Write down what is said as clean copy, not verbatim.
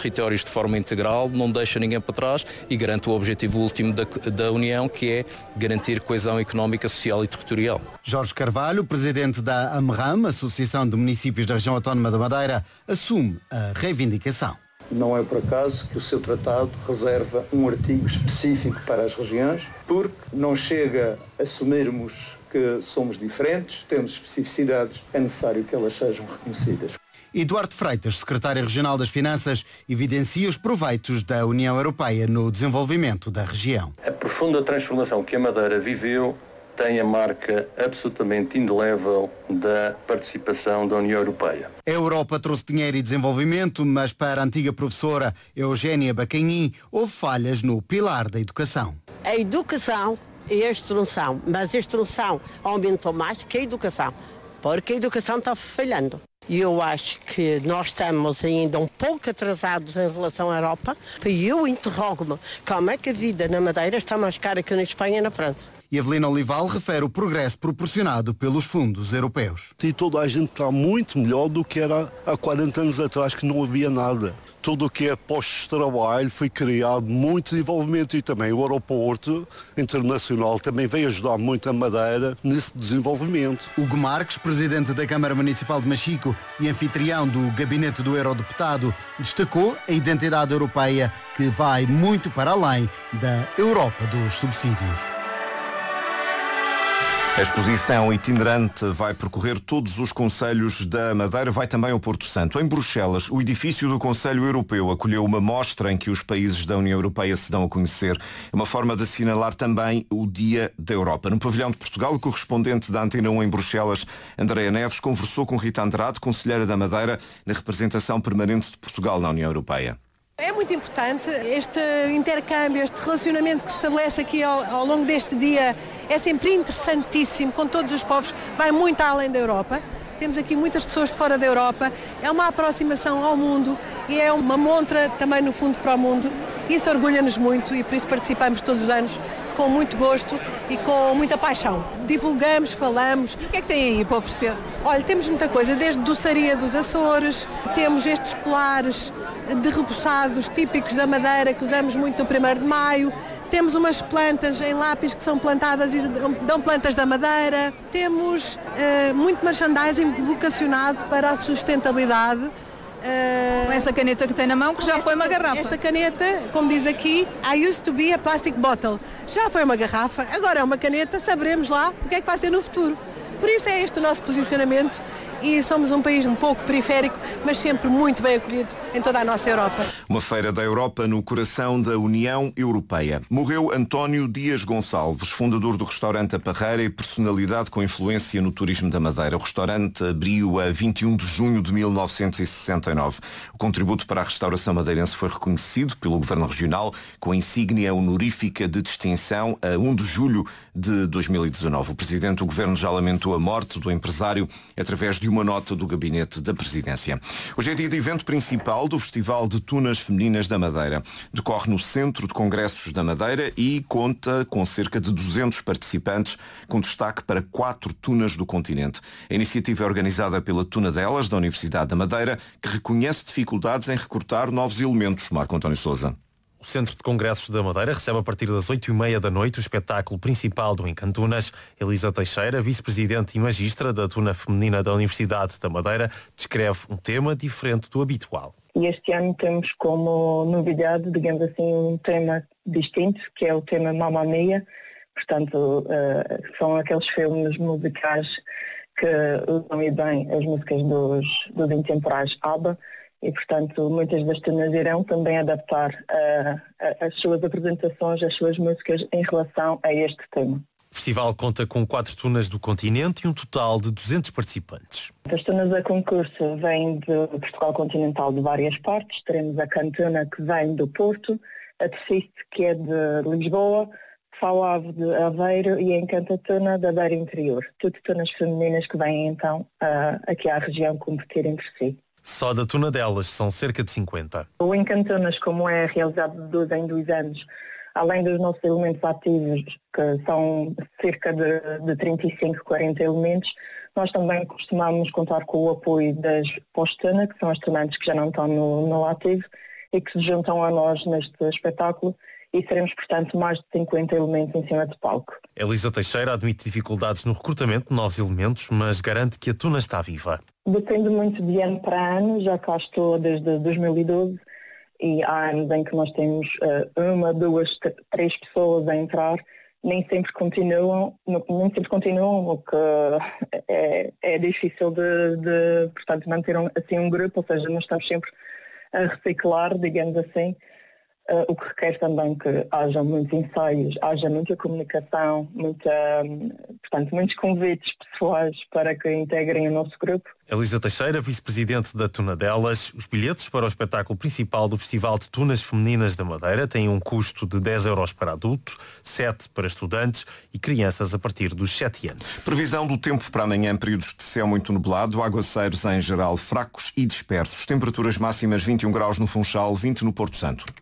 territórios de forma integral, não deixa ninguém para trás e garante o objetivo último da União, que é garantir coesão económica, social e territorial. Jorge Carvalho, presidente da AMRAM, Associação de Municípios da Região Autónoma da Madeira, assume a reivindicação. Não é por acaso que o seu tratado reserva um artigo específico para as regiões, porque não chega a assumirmos que somos diferentes, temos especificidades, é necessário que elas sejam reconhecidas. Eduardo Freitas, secretário regional das Finanças, evidencia os proveitos da União Europeia no desenvolvimento da região. A profunda transformação que a Madeira viveu tem a marca absolutamente indelével da participação da União Europeia. A Europa trouxe dinheiro e desenvolvimento, mas para a antiga professora Eugénia Bacanhim, houve falhas no pilar da educação. A educação e a instrução, mas a instrução aumentou mais que a educação, porque a educação está falhando. E eu acho que nós estamos ainda um pouco atrasados em relação à Europa, e eu interrogo-me como é que a vida na Madeira está mais cara que na Espanha e na França. E Avelina Olival refere o progresso proporcionado pelos fundos europeus. E toda a gente está muito melhor do que era há 40 anos atrás, que não havia nada. Tudo o que é postos de trabalho foi criado, muito desenvolvimento, e também o aeroporto internacional também veio ajudar muito a Madeira nesse desenvolvimento. Hugo Marques, presidente da Câmara Municipal de Machico e anfitrião do gabinete do eurodeputado, destacou a identidade europeia, que vai muito para além da Europa dos subsídios. A exposição itinerante vai percorrer todos os concelhos da Madeira, vai também ao Porto Santo. Em Bruxelas, o edifício do Conselho Europeu acolheu uma mostra em que os países da União Europeia se dão a conhecer. É uma forma de assinalar também o Dia da Europa. No pavilhão de Portugal, o correspondente da Antena 1 em Bruxelas, Andréa Neves, conversou com Rita Andrade, conselheira da Madeira, na representação permanente de Portugal na União Europeia. É muito importante este intercâmbio, este relacionamento que se estabelece aqui ao longo deste dia. É sempre interessantíssimo, com todos os povos, vai muito além da Europa. Temos aqui muitas pessoas de fora da Europa, é uma aproximação ao mundo e é uma montra também no fundo para o mundo. Isso orgulha-nos muito e por isso participamos todos os anos com muito gosto e com muita paixão. Divulgamos, falamos. O que é que tem aí para oferecer? Olha, temos muita coisa, desde doçaria dos Açores, temos estes colares de repousados típicos da Madeira que usamos muito no 1º de Maio. Temos umas plantas em lápis que são plantadas e dão plantas da Madeira. Temos muito merchandising vocacionado para a sustentabilidade. Com essa caneta que tem na mão, que já foi uma garrafa. Esta caneta, como diz aqui, I used to be a plastic bottle. Já foi uma garrafa, agora é uma caneta, saberemos lá o que é que vai ser no futuro. Por isso é este o nosso posicionamento e somos um país um pouco periférico, mas sempre muito bem acolhido em toda a nossa Europa. Uma feira da Europa no coração da União Europeia. Morreu António Dias Gonçalves, fundador do restaurante A Parreira e personalidade com influência no turismo da Madeira. O restaurante abriu a 21 de junho de 1969. O contributo para a restauração madeirense foi reconhecido pelo Governo Regional com a insígnia honorífica de distinção a 1 de julho de 2019. O Presidente do Governo já lamentou a morte do empresário através de uma nota do Gabinete da Presidência. Hoje é dia de evento principal do Festival de Tunas Femininas da Madeira. Decorre no Centro de Congressos da Madeira e conta com cerca de 200 participantes, com destaque para 4 tunas do continente. A iniciativa é organizada pela Tuna Delas, da Universidade da Madeira, que reconhece dificuldades em recrutar novos elementos. Marco António Sousa. O Centro de Congressos da Madeira recebe a partir das 8h30 da noite o espetáculo principal do Encantunas. Elisa Teixeira, vice-presidente e magistra da Tuna Feminina da Universidade da Madeira, descreve um tema diferente do habitual. E este ano temos como novidade, digamos assim, um tema distinto, que é o tema Mamma Mia. Portanto, são aqueles filmes musicais que usam bem as músicas dos intemporais ABBA. E, portanto, muitas das tunas irão também adaptar as suas apresentações, as suas músicas em relação a este tema. O festival conta com 4 tunas do continente e um total de 200 participantes. As tunas a concurso vêm de Portugal continental de várias partes. Teremos a Cantuna, que vem do Porto, a Tefiste, que é de Lisboa, Fauave de Aveiro e a Encantatuna da Beira Interior. Tudo tunas femininas que vêm então aqui à região competir entre si. Só da Tuna Delas são cerca de 50. O Encantunas, como é realizado de 2 em 2 anos, além dos nossos elementos ativos, que são cerca de 35, 40 elementos, nós também costumamos contar com o apoio das pós-tuna, que são as tunantes que já não estão no ativo, e que se juntam a nós neste espetáculo e seremos, portanto, mais de 50 elementos em cima de palco. Elisa Teixeira admite dificuldades no recrutamento de novos elementos, mas garante que a Tuna está viva. Depende muito de ano para ano, já cá estou desde 2012 e há anos em que nós temos 1, 2, 3 pessoas a entrar, nem sempre continuam, o que é difícil de portanto, manter assim um grupo, ou seja, nós estamos sempre a reciclar, digamos assim, o que requer também que haja muitos ensaios, haja muita comunicação, portanto, muitos convites pessoais para que integrem o nosso grupo. Elisa Teixeira, vice-presidente da Tuna Delas. Os bilhetes para o espetáculo principal do Festival de Tunas Femininas da Madeira têm um custo de 10 euros para adultos, 7 para estudantes e crianças a partir dos 7 anos. Previsão do tempo para amanhã, períodos de céu muito nublado, aguaceiros em geral fracos e dispersos. Temperaturas máximas 21 graus no Funchal, 20 no Porto Santo.